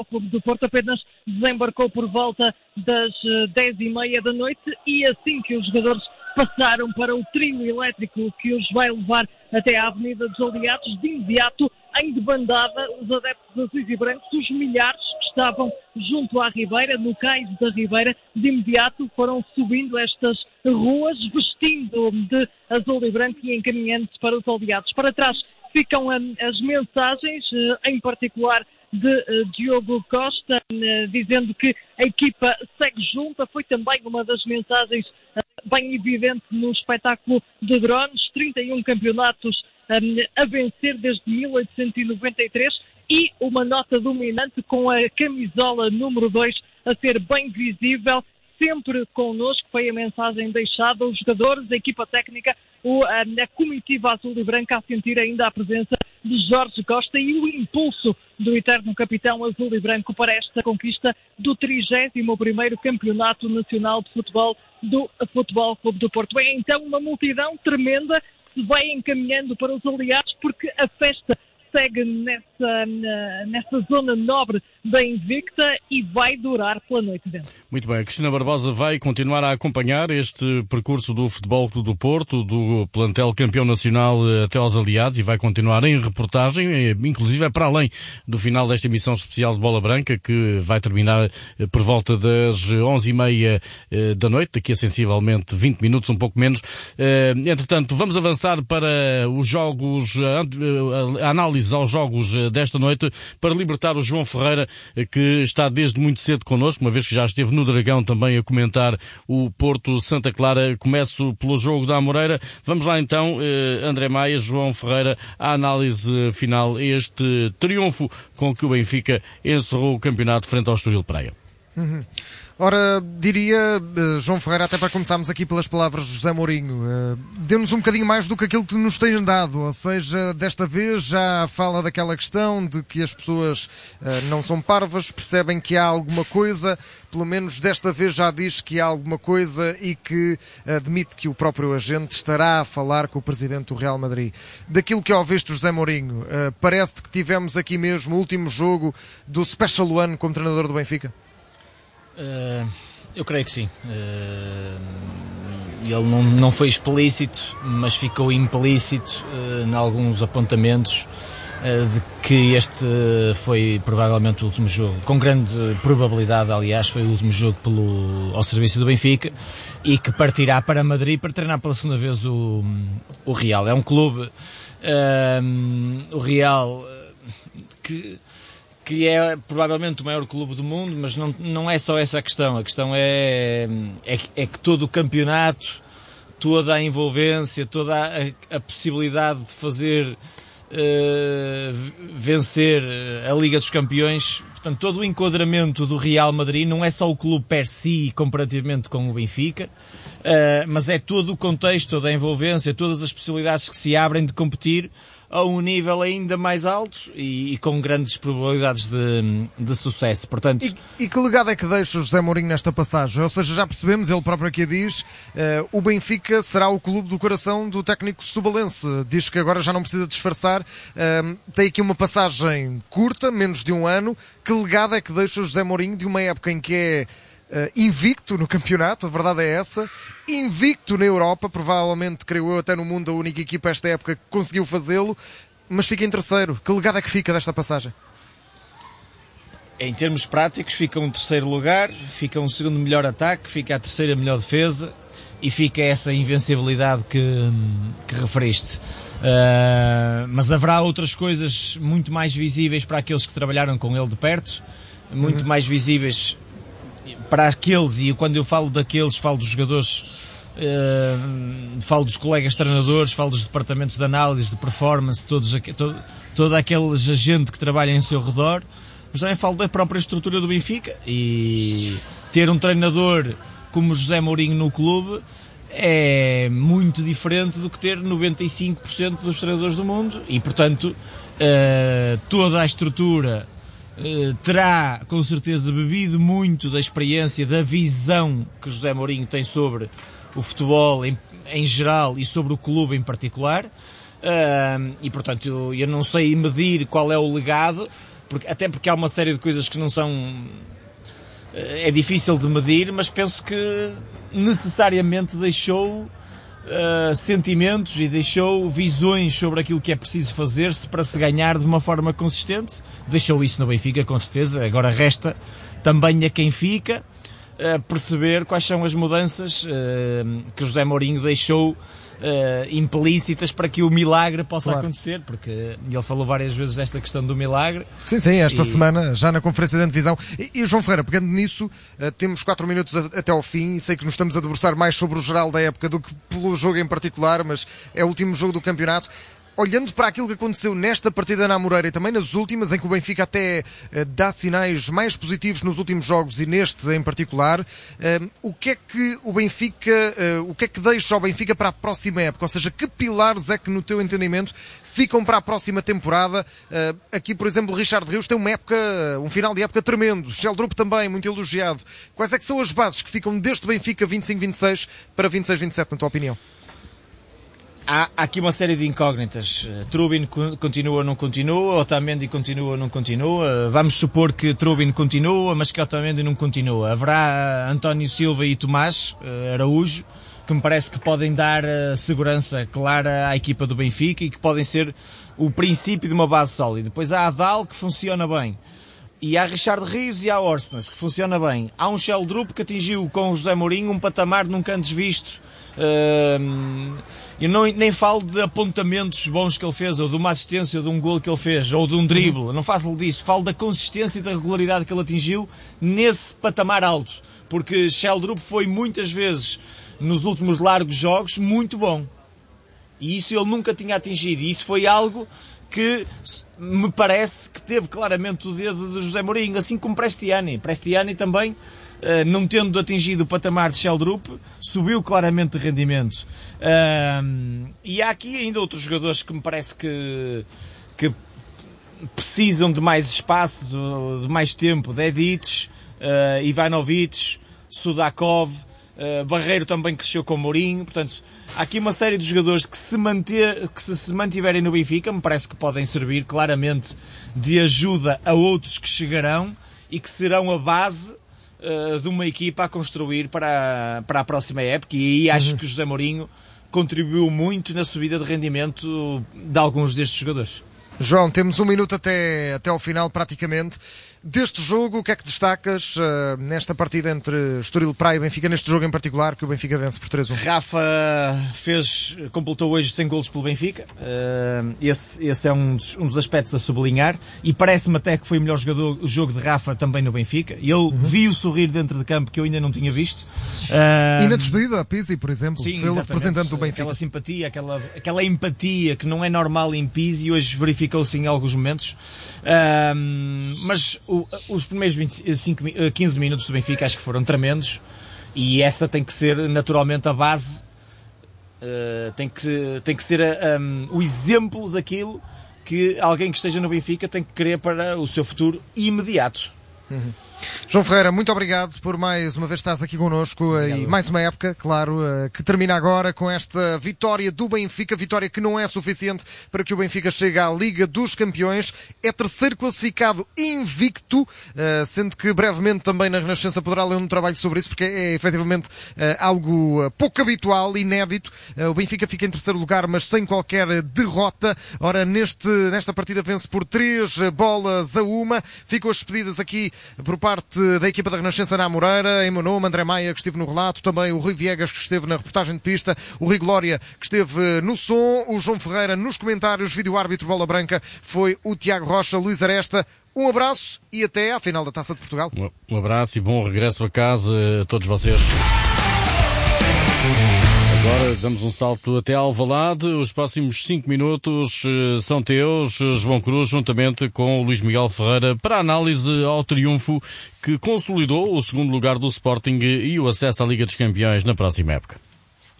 Clube do Porto apenas desembarcou por volta das 10h30 da noite e assim que os jogadores passaram para o trio elétrico que os vai levar até à Avenida dos Aliados, de imediato, em debandada, os adeptos azuis e brancos, os milhares que estavam junto à Ribeira, no cais da Ribeira, de imediato foram subindo estas ruas, vestindo de azul e branco e encaminhando-se para os Aliados. Para trás ficam as mensagens, em particular de Diogo Costa, dizendo que a equipa segue junta. Foi também uma das mensagens bem evidente no espetáculo de drones, 31 campeonatos a vencer desde 1893 e uma nota dominante com a camisola número 2 a ser bem visível, sempre connosco. Foi a mensagem deixada, os jogadores, a equipa técnica, a comitiva azul e branca a sentir ainda a presença de Jorge Costa e o impulso do eterno capitão azul e branco para esta conquista do 31º Campeonato Nacional de Futebol do Futebol Clube do Porto. É então uma multidão tremenda que se vai encaminhando para os Aliados, porque a festa segue nessa zona nobre da Invicta e vai durar pela noite dentro. Muito bem, a Cristina Barbosa vai continuar a acompanhar este percurso do Futebol Clube do Porto, do plantel campeão nacional até aos Aliados, e vai continuar em reportagem, inclusive para além do final desta emissão especial de Bola Branca, que vai terminar por volta das 11h30 da noite, daqui a sensivelmente 20 minutos, um pouco menos. Entretanto, vamos avançar para os jogos, a análise aos jogos desta noite, para libertar o João Ferreira, que está desde muito cedo connosco, uma vez que já esteve no Dragão também a comentar o Porto Santa Clara. Começo pelo jogo da Amoreira. Vamos lá então, André Maia, João Ferreira, a análise final a este triunfo com que o Benfica encerrou o campeonato frente ao Estoril Praia. Ora, diria, João Ferreira, até para começarmos aqui pelas palavras de José Mourinho, deu-nos um bocadinho mais do que aquilo que nos tem dado, ou seja, desta vez já fala daquela questão de que as pessoas não são parvas, percebem que há alguma coisa, pelo menos desta vez já diz que há alguma coisa e que admite que o próprio agente estará a falar com o presidente do Real Madrid. Daquilo que ouviste, José Mourinho, parece-te que tivemos aqui mesmo o último jogo do Special One como treinador do Benfica? Eu creio que sim. Ele não foi explícito, mas ficou implícito em alguns apontamentos de que este foi provavelmente o último jogo, com grande probabilidade, aliás, foi o último jogo ao serviço do Benfica, e que partirá para Madrid para treinar pela segunda vez o Real. É um clube, o Real, que é provavelmente o maior clube do mundo, mas não é só essa a questão. A questão é que todo o campeonato, toda a envolvência, toda a possibilidade de fazer vencer a Liga dos Campeões, portanto, todo o enquadramento do Real Madrid não é só o clube per si comparativamente com o Benfica, mas é todo o contexto, toda a envolvência, todas as possibilidades que se abrem de competir a um nível ainda mais alto e com grandes probabilidades de sucesso. Portanto... E que legado é que deixa o José Mourinho nesta passagem? Ou seja, já percebemos, ele próprio aqui diz, o Benfica será o clube do coração do técnico setubalense. Diz que agora já não precisa disfarçar. Tem aqui uma passagem curta, menos de um ano. Que legado é que deixa o José Mourinho de uma época em que é invicto no campeonato, a verdade é essa, invicto na Europa, provavelmente, creio eu, até no mundo, a única equipa esta época que conseguiu fazê-lo, mas fica em terceiro. Que legado é que fica desta passagem? Em termos práticos, fica um terceiro lugar, fica um segundo melhor ataque, fica a terceira melhor defesa e fica essa invencibilidade que referiste. Mas haverá outras coisas muito mais visíveis para aqueles que trabalharam com ele de perto, muito mais visíveis para aqueles, e quando eu falo daqueles, falo dos jogadores, falo dos colegas treinadores, falo dos departamentos de análise, de performance, todo aquele agente que trabalha em seu redor, mas também falo da própria estrutura do Benfica, e ter um treinador como José Mourinho no clube é muito diferente do que ter 95% dos treinadores do mundo, e portanto toda a estrutura terá com certeza bebido muito da experiência, da visão que José Mourinho tem sobre o futebol em geral e sobre o clube em particular, e portanto eu não sei medir qual é o legado, até porque há uma série de coisas que não são... É difícil de medir, mas penso que necessariamente deixou sentimentos e deixou visões sobre aquilo que é preciso fazer-se para se ganhar de uma forma consistente. Deixou isso no Benfica, com certeza. Agora resta também a quem fica perceber quais são as mudanças que José Mourinho deixou implícitas para que o milagre possa acontecer, porque ele falou várias vezes esta questão do milagre. Sim, esta semana, já na conferência de antevisão. E João Ferreira, pegando nisso, temos 4 minutos até ao fim, e sei que nos estamos a debruçar mais sobre o geral da época do que pelo jogo em particular, mas é o último jogo do campeonato. Olhando para aquilo que aconteceu nesta partida na Amoreira e também nas últimas, em que o Benfica até dá sinais mais positivos nos últimos jogos e neste em particular, o que é que deixa ao Benfica para a próxima época? Ou seja, que pilares é que, no teu entendimento, ficam para a próxima temporada? Aqui, por exemplo, o Richard Rios tem um final de época tremendo. Sheldrup também, muito elogiado. Quais é que são as bases que ficam deste Benfica 25-26 para 26-27, na tua opinião? Há aqui uma série de incógnitas. Trubin continua ou não continua, Otamendi continua ou não continua. Vamos supor que Trubin continua, mas que Otamendi não continua. Haverá António Silva e Tomás Araújo, que me parece que podem dar segurança clara à equipa do Benfica e que podem ser o princípio de uma base sólida. Depois há Adal, que funciona bem. E há Richard Rios e há Orsnes, que funciona bem. Há um Sheldrup que atingiu com o José Mourinho um patamar nunca antes visto. Eu nem falo de apontamentos bons que ele fez, ou de uma assistência, ou de um golo que ele fez, ou de um drible, não falo disso, falo da consistência e da regularidade que ele atingiu nesse patamar alto, porque Sheldrup foi muitas vezes, nos últimos largos jogos, muito bom, e isso ele nunca tinha atingido, e isso foi algo que me parece que teve claramente o dedo de José Mourinho, assim como Prestiani também, não tendo atingido o patamar de Sheldrup, subiu claramente de rendimento. E há aqui ainda outros jogadores que me parece que precisam de mais espaço, de mais tempo. Dedic, Ivanovic, Sudakov, Barreiro também cresceu com Mourinho. Portanto, há aqui uma série de jogadores que se mantiverem no Benfica, me parece que podem servir claramente de ajuda a outros que chegarão e que serão a base de uma equipa a construir para a próxima época, e aí acho que José Mourinho contribuiu muito na subida de rendimento de alguns destes jogadores. João, temos 1 minuto até ao final praticamente. Deste jogo, o que é que destacas nesta partida entre Estoril Praia e Benfica, neste jogo em particular, que o Benfica vence por 3-1? Rafa completou hoje 100 golos pelo Benfica. Esse é um dos aspectos a sublinhar, e parece-me até que foi o melhor jogo de Rafa também no Benfica. Eu vi o sorrir dentro de campo que eu ainda não tinha visto. E na despedida, a Pizzi, por exemplo, foi o representante do Benfica. Aquela simpatia, aquela empatia que não é normal em Pizzi, hoje verificou-se em alguns momentos. Mas os primeiros 15 minutos do Benfica acho que foram tremendos, e essa tem que ser naturalmente a base, tem que ser o exemplo daquilo que alguém que esteja no Benfica tem que querer para o seu futuro imediato. João Ferreira, muito obrigado por mais uma vez estás aqui connosco. E mais uma época, claro, que termina agora com esta vitória do Benfica, vitória que não é suficiente para que o Benfica chegue à Liga dos Campeões. É terceiro classificado invicto, sendo que brevemente também na Renascença poderá ler um trabalho sobre isso, porque é efetivamente algo pouco habitual, inédito. O Benfica fica em terceiro lugar, mas sem qualquer derrota. Ora, nesta partida vence por 3-1. Ficam as despedidas aqui por parte da equipa da Renascença na Amoreira, em meu nome, André Maia, que esteve no relato, também o Rui Viegas, que esteve na reportagem de pista, o Rui Glória, que esteve no som, o João Ferreira nos comentários, vídeo-árbitro Bola Branca foi o Tiago Rocha, Luís Aresta. Um abraço e até à final da Taça de Portugal. Um abraço e bom regresso a casa a todos vocês. Agora damos um salto até Alvalade. Os próximos 5 minutos são teus, João Cruz, juntamente com o Luís Miguel Ferreira, para análise ao triunfo que consolidou o segundo lugar do Sporting e o acesso à Liga dos Campeões na próxima época.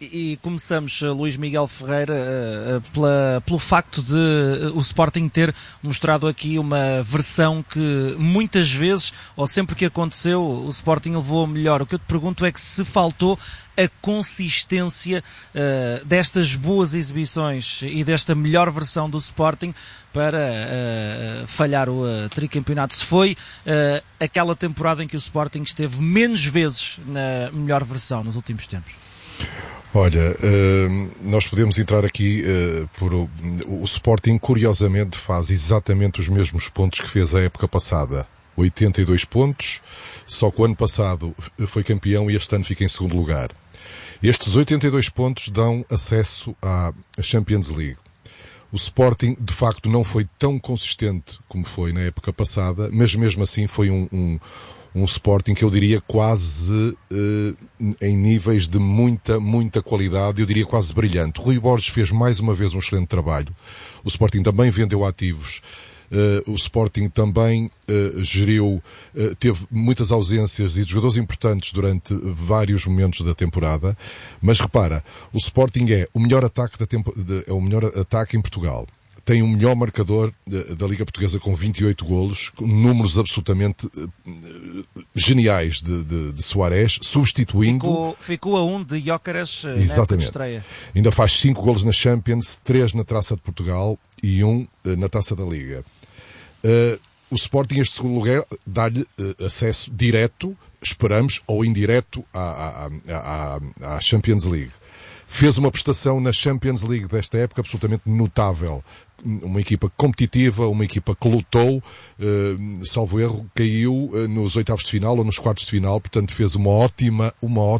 E começamos, Luís Miguel Ferreira, pelo facto de o Sporting ter mostrado aqui uma versão que muitas vezes, ou sempre que aconteceu, o Sporting levou a melhor. O que eu te pergunto é que se faltou a consistência destas boas exibições e desta melhor versão do Sporting para falhar o tricampeonato. Se foi aquela temporada em que o Sporting esteve menos vezes na melhor versão nos últimos tempos. Olha, nós podemos entrar aqui por o Sporting, curiosamente, faz exatamente os mesmos pontos que fez a época passada. 82 pontos, só que o ano passado foi campeão e este ano fica em segundo lugar. Estes 82 pontos dão acesso à Champions League. O Sporting, de facto, não foi tão consistente como foi na época passada, mas mesmo assim foi um Sporting que eu diria quase em níveis de muita qualidade, eu diria quase brilhante. Rui Borges fez mais uma vez um excelente trabalho. O Sporting também vendeu ativos. O Sporting também geriu, teve muitas ausências e jogadores importantes durante vários momentos da temporada. Mas repara, o Sporting é o melhor ataque é o melhor ataque em Portugal. Tem o melhor marcador da Liga Portuguesa com 28 golos, com números absolutamente geniais de Suárez, substituindo... Ficou a 1 de Gyökeres na época de estreia. Ainda faz 5 golos na Champions, 3 na Taça de Portugal e 1 na Taça da Liga. O Sporting, este segundo lugar, dá-lhe acesso direto, esperamos, ou indireto à Champions League. Fez uma prestação na Champions League desta época absolutamente notável. Uma equipa competitiva, uma equipa que lutou, salvo erro, caiu nos oitavos de final ou nos quartos de final, portanto fez uma ótima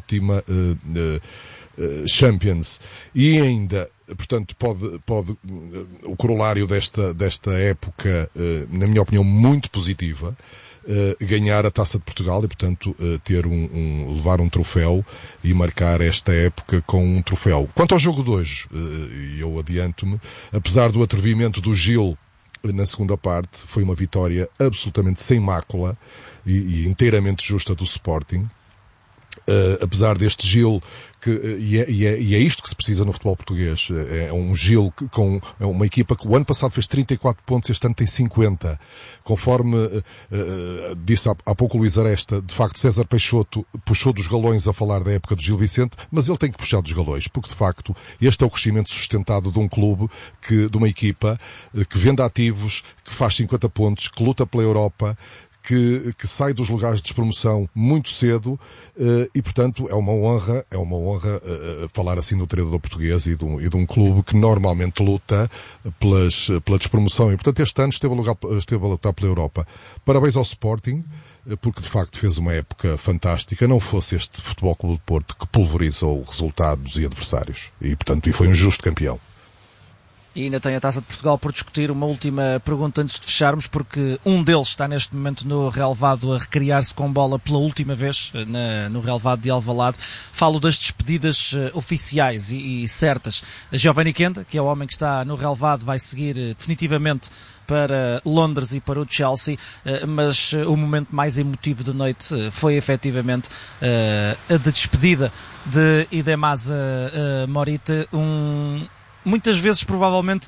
Champions. E ainda, portanto, pode o corolário desta época, na minha opinião, muito positiva, ganhar a Taça de Portugal e, portanto, levar um troféu e marcar esta época com um troféu. Quanto ao jogo de hoje, eu adianto-me, apesar do atrevimento do Gil na segunda parte, foi uma vitória absolutamente sem mácula e inteiramente justa do Sporting. Apesar deste Gil, e é isto que se precisa no futebol português, é um Gil é uma equipa que o ano passado fez 34 pontos, este ano tem 50. Conforme disse há pouco o Luís Aresta, de facto César Peixoto puxou dos galões a falar da época do Gil Vicente, mas ele tem que puxar dos galões, porque de facto este é o crescimento sustentado de um clube, de uma equipa que vende ativos, que faz 50 pontos, que luta pela Europa, que sai dos lugares de despromoção muito cedo e, portanto, é uma honra falar assim do treinador português e de um clube que normalmente luta pela despromoção e, portanto, este ano esteve a lutar pela Europa. Parabéns ao Sporting, porque de facto fez uma época fantástica, não fosse este Futebol Clube de Porto que pulverizou resultados e adversários e, portanto, foi um justo campeão. E ainda tem a Taça de Portugal por discutir. Uma última pergunta antes de fecharmos, porque um deles está neste momento no relvado a recriar-se com bola pela última vez no relvado de Alvalade. Falo das despedidas oficiais e certas. A Giovanni Kenda, que é o homem que está no relvado, vai seguir definitivamente para Londres e para o Chelsea, mas o momento mais emotivo da noite foi efetivamente a de despedida de Idemasa Morita, muitas vezes, provavelmente,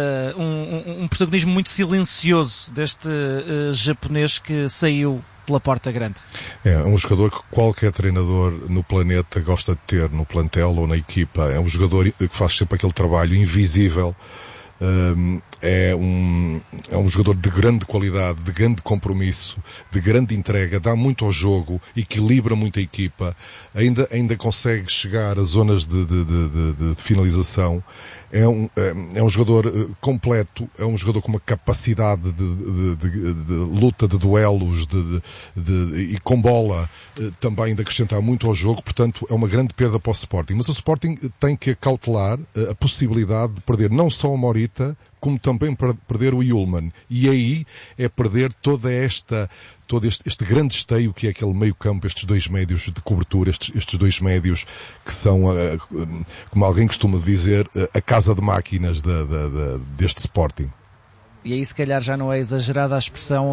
um protagonismo muito silencioso deste japonês que saiu pela porta grande. É um jogador que qualquer treinador no planeta gosta de ter no plantel ou na equipa. É um jogador que faz sempre aquele trabalho invisível. É um jogador de grande qualidade, de grande compromisso, de grande entrega, dá muito ao jogo, equilibra muito a equipa, ainda consegue chegar a zonas de finalização. É um jogador completo, é um jogador com uma capacidade de luta, de duelos e com bola também de acrescentar muito ao jogo, portanto é uma grande perda para o Sporting. Mas o Sporting tem que acautelar a possibilidade de perder não só o Morita, como também perder o Yulman. E aí é perder todo este grande esteio que é aquele meio campo, estes dois médios de cobertura, estes dois médios que são, como alguém costuma dizer, a casa de máquinas deste Sporting. E aí se calhar já não é exagerada a expressão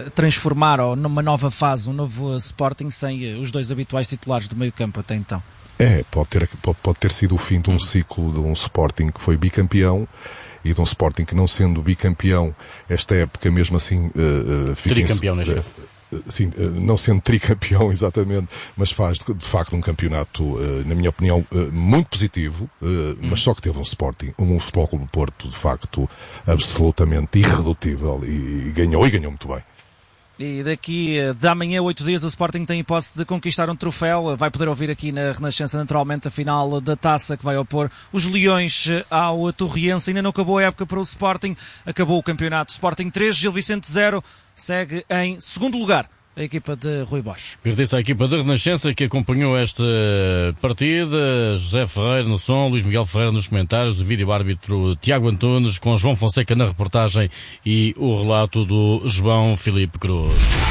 transformar ou numa nova fase, um novo Sporting sem os dois habituais titulares do meio campo até então. Pode ter sido o fim de um ciclo de um Sporting que foi bicampeão e de um Sporting que, não sendo bicampeão esta época, mesmo assim tricampeão neste caso. Sim, não sendo tricampeão exatamente, mas faz de facto um campeonato, na minha opinião, muito positivo, mas só que teve um Sporting, um Futebol Clube do Porto, de facto, absolutamente irredutível e ganhou muito bem. E daqui de amanhã, 8 dias, o Sporting tem hipótese de conquistar um troféu. Vai poder ouvir aqui na Renascença, naturalmente, a final da taça que vai opor os Leões ao Torriense. Ainda não acabou a época para o Sporting, acabou o campeonato. Sporting 3, Gil Vicente 0, segue em segundo lugar a equipa de Rui Borges. Agradeço à equipa da Renascença que acompanhou esta partida. José Ferreira no som, Luís Miguel Ferreira nos comentários, o vídeo-árbitro Tiago Antunes, com João Fonseca na reportagem e o relato do João Filipe Cruz.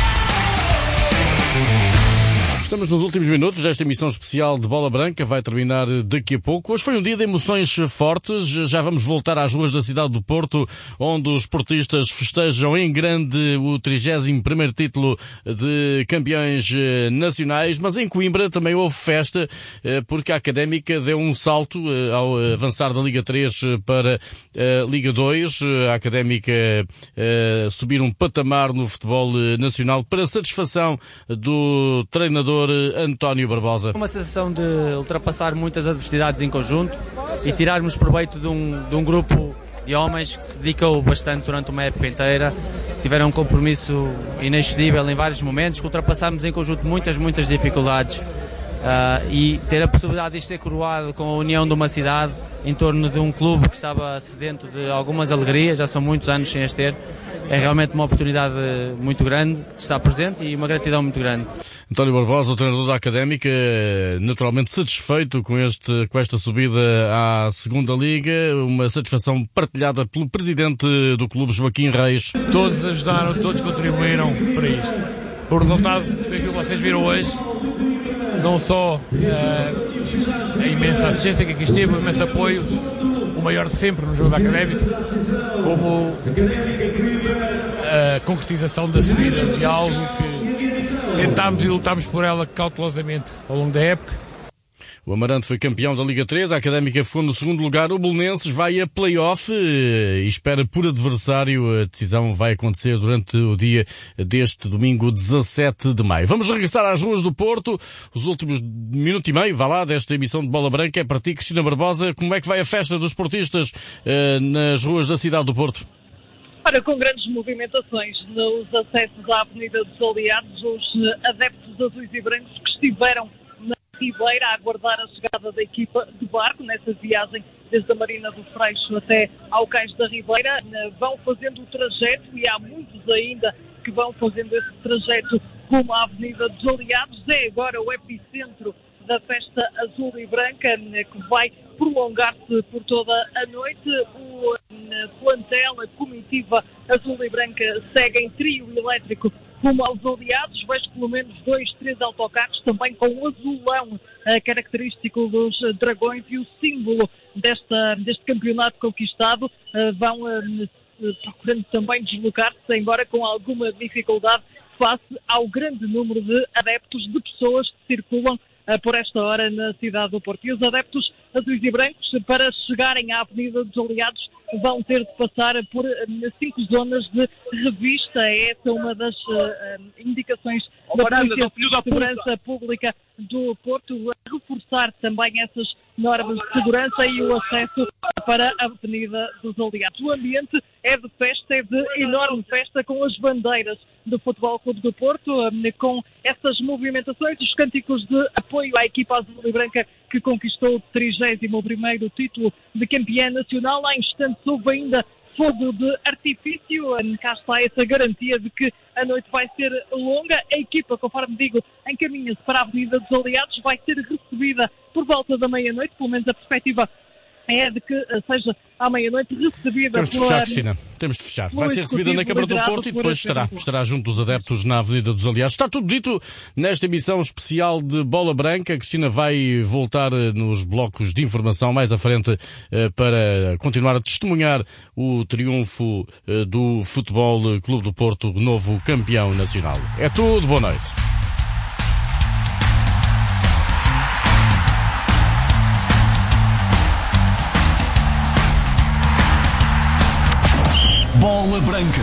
Estamos nos últimos minutos desta emissão especial de Bola Branca, vai terminar daqui a pouco. Hoje foi um dia de emoções fortes, já vamos voltar às ruas da cidade do Porto, onde os portistas festejam em grande o 31º título de campeões nacionais, mas em Coimbra também houve festa, porque a Académica deu um salto ao avançar da Liga 3 para a Liga 2, a Académica subir um patamar no futebol nacional para satisfação do treinador António Barbosa. Uma sensação de ultrapassar muitas adversidades em conjunto e tirarmos proveito de um grupo de homens que se dedicou bastante durante uma época inteira, tiveram um compromisso inexcedível em vários momentos, que ultrapassámos em conjunto muitas dificuldades e ter a possibilidade de ser coroado com a união de uma cidade em torno de um clube que estava sedento de algumas alegrias, já são muitos anos sem as ter, é realmente uma oportunidade muito grande de estar presente e uma gratidão muito grande. António Barbosa, o treinador da Académica, naturalmente satisfeito com esta subida à segunda Liga, uma satisfação partilhada pelo presidente do clube, Joaquim Reis. Todos ajudaram, todos contribuíram para isto. O resultado foi aquilo que vocês viram hoje, não só a imensa assistência que aqui esteve, o imenso apoio, o maior de sempre no jogo da Académica, como a concretização da subida de algo que tentámos e lutámos por ela cautelosamente ao longo da época. O Amarante foi campeão da Liga 3, a Académica ficou no segundo lugar, o Belenenses vai a play-off e espera por adversário. A decisão vai acontecer durante o dia deste domingo 17 de maio. Vamos regressar às ruas do Porto, os últimos minuto e meio, vá lá, desta emissão de Bola Branca. É para ti, Cristina Barbosa, como é que vai a festa dos portistas nas ruas da cidade do Porto? Ora, com grandes movimentações nos acessos à Avenida dos Aliados, os adeptos azuis e brancos que estiveram na Ribeira a aguardar a chegada da equipa de barco nessa viagem desde a Marina do Freixo até ao Cais da Ribeira, vão fazendo o trajeto e há muitos ainda que vão fazendo esse trajeto rumo à Avenida dos Aliados. É agora o epicentro da festa azul e branca, que vai prolongar-se por toda a noite. O plantel, a comitiva azul e branca, segue em trio elétrico rumo aos Aliados. Vejo pelo menos 2-3 autocarros, também com o azulão característico dos Dragões e o símbolo deste campeonato conquistado. Vão procurando também deslocar-se, embora com alguma dificuldade, face ao grande número de adeptos, de pessoas que circulam por esta hora na cidade do Porto. E os adeptos azuis e brancos, para chegarem à Avenida dos Aliados, vão ter de passar por 5 zonas de revista. É essa uma das indicações da Polícia de Segurança Pública do Porto, a reforçar também essas normas de segurança e o acesso para a Avenida dos Aliados. O ambiente é de festa, é de enorme festa, com as bandeiras do Futebol Clube do Porto, com essas movimentações, os cânticos de apoio à equipa azul e branca que conquistou o 31º título de campeã nacional. Há instantes houve ainda fogo de artifício, cá está essa garantia de que a noite vai ser longa. A equipa, conforme digo, encaminha-se para a Avenida dos Aliados, vai ser recebida por volta da meia-noite, pelo menos a perspectiva é de que seja à meia-noite recebida. Temos de fechar, Cristina. Temos de fechar. Vai ser recebida na Câmara do Porto e depois estará junto dos adeptos na Avenida dos Aliados. Está tudo dito nesta emissão especial de Bola Branca. A Cristina vai voltar nos blocos de informação mais à frente para continuar a testemunhar o triunfo do Futebol Clube do Porto, novo campeão nacional. É tudo. Boa noite. Bola Branca.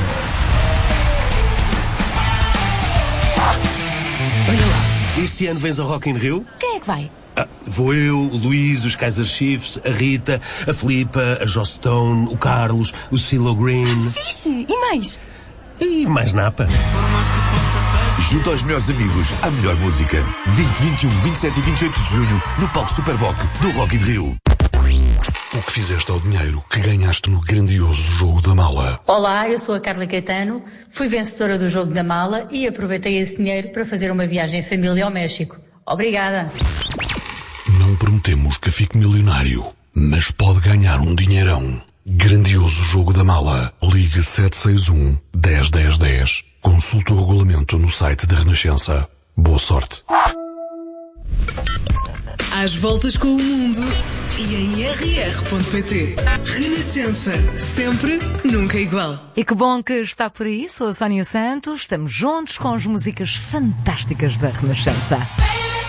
Olha lá, este ano vens ao Rock in Rio? Quem é que vai? Vou eu, o Luís, os Kaiser Chiefs, a Rita, a Filipa, a Joss Stone, o Carlos, o CeeLo Green. Fixe! E mais? E mais napa. Junto aos melhores amigos, à melhor música. 20, 21, 27 e 28 de junho, no palco Superboc do Rock in Rio. O que fizeste ao dinheiro que ganhaste no grandioso Jogo da Mala? Olá, eu sou a Carla Caetano, fui vencedora do Jogo da Mala e aproveitei esse dinheiro para fazer uma viagem em família ao México. Obrigada. Não prometemos que fique milionário, mas pode ganhar um dinheirão. Grandioso Jogo da Mala. Ligue 761 10 10 10. Consulte o regulamento no site da Renascença. Boa sorte. Às voltas com o mundo e em rr.pt. Renascença. Sempre, nunca igual. E que bom que está por aí. Sou a Sónia Santos. Estamos juntos com as músicas fantásticas da Renascença.